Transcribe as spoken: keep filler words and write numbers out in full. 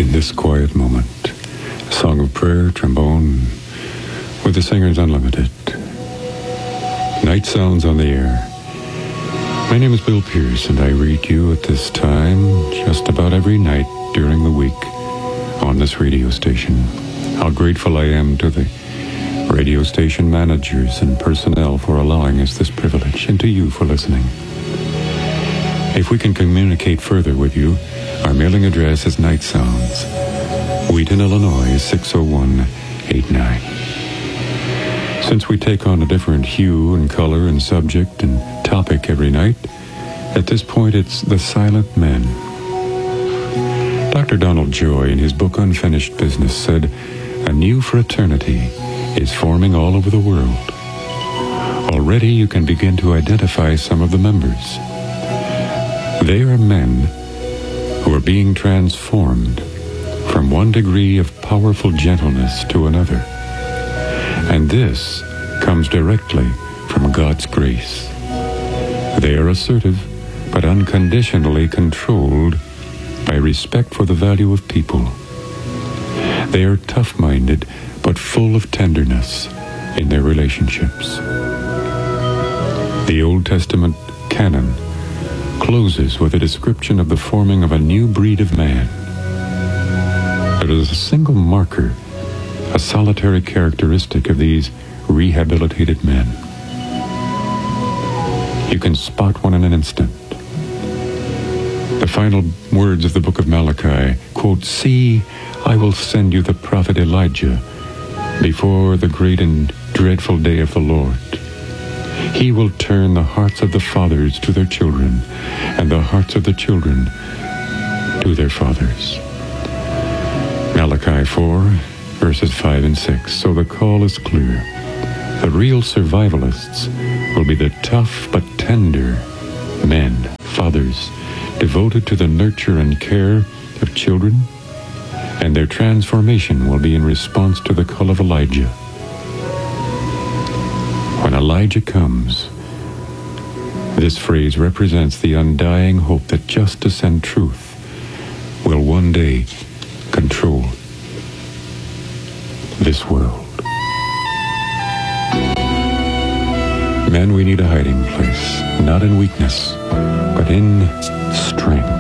in this quiet moment. A song of prayer, trombone, with the Singers Unlimited. Night Sounds on the air. My name is Bill Pierce, and I read you at this time just about every night during the week on this radio station. How grateful I am to the radio station managers and personnel for allowing us this privilege, and to you for listening. If we can communicate further with you, our mailing address is Night Sounds, Wheaton, Illinois, six oh one eight nine. Since we take on a different hue and color and subject and topic every night, at this point it's The Silent Men. Doctor Donald Joy, in his book Unfinished Business, said, "A new fraternity is forming all over the world. Already you can begin to identify some of the members. They are men who are being transformed from one degree of powerful gentleness to another. And this comes directly from God's grace. They are assertive, but unconditionally controlled by respect for the value of people. They are tough-minded, but full of tenderness in their relationships." The Old Testament canon closes with a description of the forming of a new breed of man. There is a single marker, a solitary characteristic of these rehabilitated men. You can spot one in an instant. The final words of the book of Malachi, quote, "See, I will send you the prophet Elijah before the great and dreadful day of the Lord. He will turn the hearts of the fathers to their children, and the hearts of the children to their fathers." Malachi four, verses five and six. So the call is clear. The real survivalists will be the tough but tender men, fathers, devoted to the nurture and care of children, and their transformation will be in response to the call of Elijah. When Elijah comes, this phrase represents the undying hope that justice and truth will one day control this world. Men, we need a hiding place, not in weakness, but in strength.